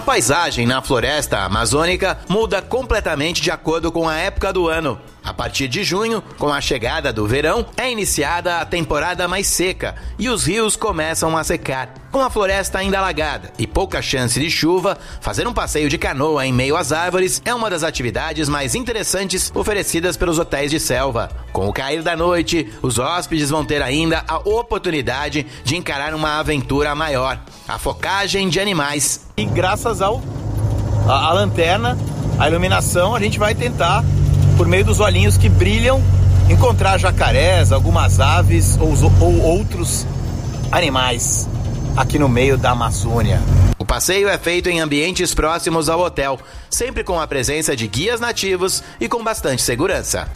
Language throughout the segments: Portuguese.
paisagem na floresta amazônica muda completamente de acordo com a época do ano. A partir de junho, com a chegada do verão, é iniciada a temporada mais seca e os rios começam a secar. Com a floresta ainda alagada e pouca chance de chuva, fazer um passeio de canoa em meio às árvores é uma das atividades mais interessantes oferecidas pelos hotéis de selva. Com o cair da noite, os hóspedes vão ter ainda a oportunidade de encarar uma aventura maior, a focagem de animais. E graças à lanterna, à iluminação, a gente vai tentar, por meio dos olhinhos que brilham, encontrar jacarés, algumas aves ou outros animais aqui no meio da Amazônia. O passeio é feito em ambientes próximos ao hotel, sempre com a presença de guias nativos e com bastante segurança.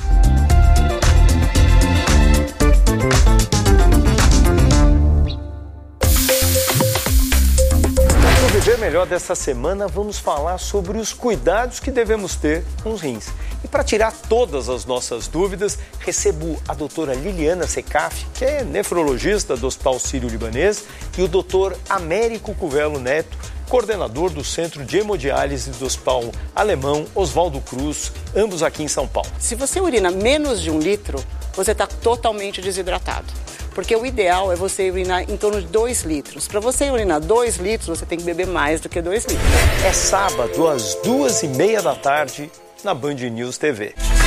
No Viver Melhor dessa semana, vamos falar sobre os cuidados que devemos ter com os rins. E para tirar todas as nossas dúvidas, recebo a doutora Liliana Secaf, que é nefrologista do Hospital Sírio-Libanês, e o doutor Américo Cuvelo Neto, coordenador do Centro de Hemodiálise do Hospital Alemão Oswaldo Cruz, ambos aqui em São Paulo. Se você urina menos de 1 litro, você está totalmente desidratado. Porque o ideal é você urinar em torno de 2 litros. Para você urinar 2 litros, você tem que beber mais do que 2 litros. É sábado, às 2h30 da tarde, na Band News TV.